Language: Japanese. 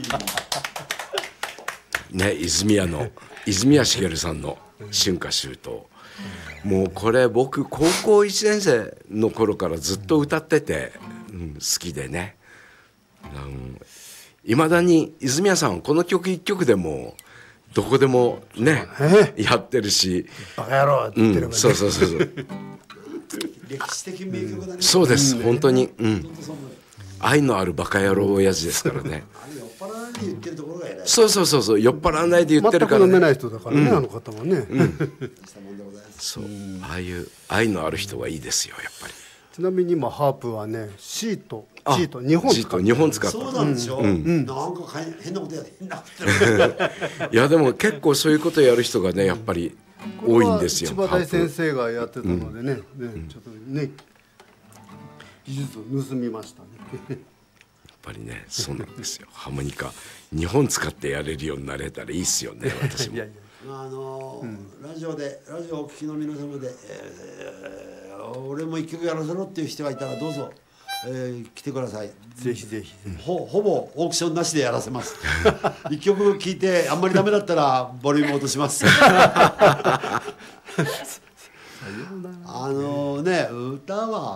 ね、泉谷しげるさんの春夏秋冬、もうこれ僕高校1年生の頃からずっと歌ってて、好きでね、いまだに泉谷さんこの曲一曲でもどこでもね、やってるし、 バカ野郎って言ってればね、 そうそう歴史的名曲だね。 そうです、本当に、愛のあるバカ野郎親父ですからね。 あれ酔っ払わないで言ってるところが偉い。 そう酔っ払わないで言ってるから、 全く飲めない人だからね、あの方もね、 したもんでございます。 そう、ああいう愛のある人はいいですよ、やっぱり。 ちなみに今ハープはね、シート2本使ってる。 2本使ってそうなんでしょ、なんか変なことやって変なことやっていやでも結構そういうことやる人がね、やっぱり多いんですよ。 千葉大先生がやってたのでね、ちょっとね技術を盗みましたね。 やっぱりね、そうなんですよ。ハーモニカ2本使ってやれるようになれたらいいっすよね、私も。 ラジオお聞きの皆様で、俺も一曲やらせろっていう人がいたらどうぞ、来てください。 ぜひぜひほぼオークションなしでやらせます。一曲聴いてあんまりダメだったらボリューム落とします。歌は